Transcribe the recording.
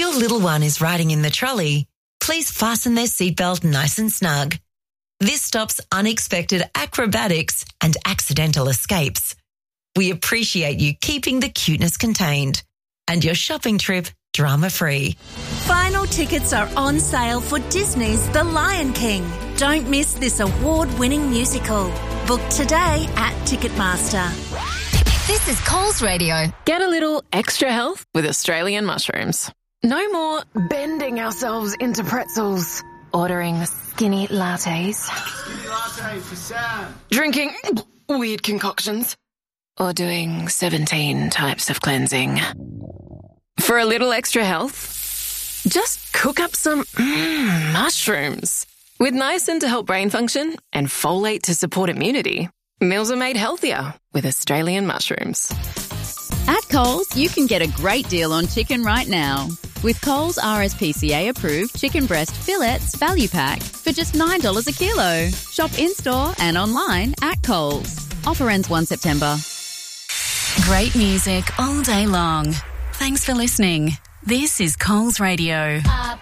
your little one is riding in the trolley, please fasten their seatbelt nice and snug. This stops unexpected acrobatics and accidental escapes. We appreciate you keeping the cuteness contained and your shopping trip drama-free. Final tickets are on sale for Disney's The Lion King. Don't miss this award-winning musical. Book today at Ticketmaster. This is Coles Radio. Get a little extra health with Australian mushrooms. No more bending ourselves into pretzels. Ordering skinny lattes. Skinny latte for Sam. Drinking weird concoctions. Or doing 17 types of cleansing. For a little extra health, just cook up some mushrooms. With niacin to help brain function and folate to support immunity, meals are made healthier with Australian mushrooms. At Coles, you can get a great deal on chicken right now. With Coles RSPCA approved chicken breast fillets value pack for just $9 a kilo. Shop in-store and online at Coles. Offer ends 1 September. Great music all day long. Thanks for listening. This is Coles Radio.